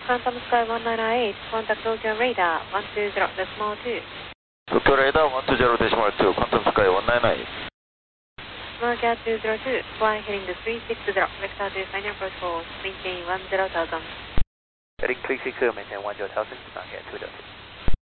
Quantum Sky 198, contact Tokyo Radar 120.2. Tokyo Radar 120.2, Quantum Sky 198. Small Cat 202, flying heading to 360, vector to final protocol, maintain 10,000. Heading 360, maintain 10,000, Small Cat 202.